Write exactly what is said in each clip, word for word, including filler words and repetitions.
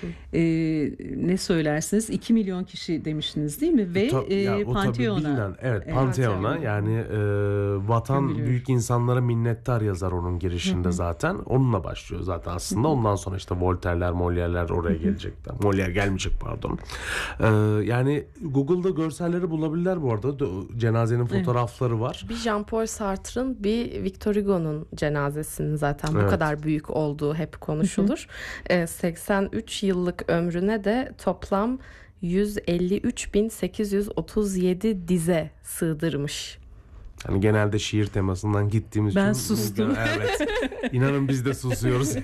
E, ne söylersiniz? iki milyon kişi demiştiniz değil mi? Ve Ta, ya, e, Pantheon'a. Bilinen, evet, Evet, Pantheon'a yani e, vatan Gömülür. büyük insanlara minnettar yazar onun girişinde zaten. Onunla başlıyor zaten aslında. Ondan sonra işte Voltaire'ler, Molière'ler oraya gelecekler. Molière gelmeyecek pardon. E, yani Google'da görselleri bulabilirler bu arada. Cenazenin fotoğrafları var. Bir Jean-Paul Sartre'ın, bir Victor Hugo'nun cenazesinin zaten bu Evet. kadar büyük olduğu hep konuşulur. e, seksen üç yıllık ömrüne de toplam yüz elli üç bin sekiz yüz otuz yedi dize sığdırmış. Yani genelde şiir temasından gittiğimiz Ben için. sustum. Evet. İnanın biz de susuyoruz.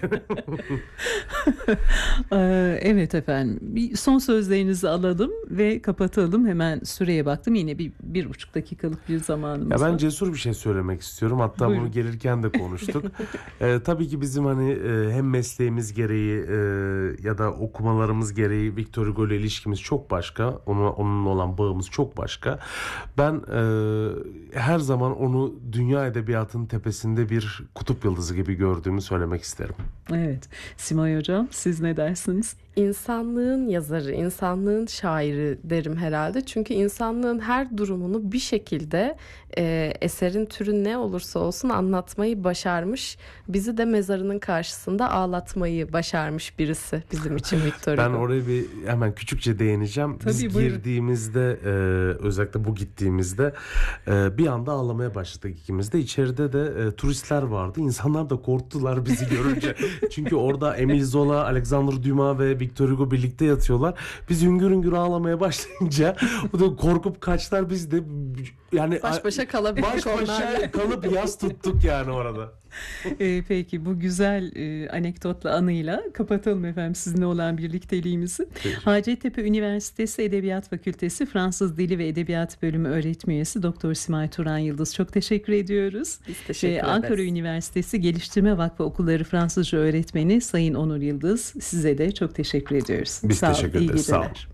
Ee, Evet efendim. Bir son sözlerinizi alalım ve kapatalım. Hemen süreye baktım. Yine bir, bir buçuk dakikalık bir zamanımız Ya var. ben cesur bir şey söylemek istiyorum. Hatta Buyurun. bunu gelirken de konuştuk. ee, tabii ki bizim hani e, hem mesleğimiz gereği e, ya da okumalarımız gereği Victor Hugo ile ilişkimiz çok başka. Ona, onunla olan bağımız çok başka. Ben e, her zaman onu dünya edebiyatının tepesinde bir kutup yıldızı gibi gördüğümü söylemek isterim. Evet. Simay Hocam, siz ne dersiniz? İnsanlığın yazarı, insanlığın şairi derim herhalde. Çünkü insanlığın her durumunu bir şekilde e, eserin türü ne olursa olsun anlatmayı başarmış. Bizi de mezarının karşısında ağlatmayı başarmış birisi bizim için Victor Hugo. Ben oraya bir hemen küçükçe değineceğim. Biz Tabii, buyurun. girdiğimizde e, özellikle bu gittiğimizde e, bir anda ağlamaya başladık ikimiz de. İçeride de e, turistler vardı. İnsanlar da korktular bizi görünce. Çünkü orada Émile Zola, Alexandre Dumas ve Victor Hugo birlikte yatıyorlar. Biz hüngür hüngür ağlamaya başlayınca bu da korkup kaçlar, biz de yani Baş başa kalabildik baş onlarla. başa kalıp yas tuttuk yani orada. Ee, peki bu güzel e, anekdotla, anıyla kapatalım efendim sizinle olan birlikteliğimizi. Peki. Hacettepe Üniversitesi Edebiyat Fakültesi Fransız Dili ve Edebiyat Bölümü öğretim üyesi Doktor Simay Turan Yıldız, çok teşekkür ediyoruz. Biz teşekkür Ve ederiz. Ankara Üniversitesi Geliştirme Vakfı Okulları Fransızca öğretmeni Sayın Onur Yıldız, size de çok teşekkür ediyoruz. Biz Sağ ol, teşekkür iyi ederiz. Sağ olun. geceler.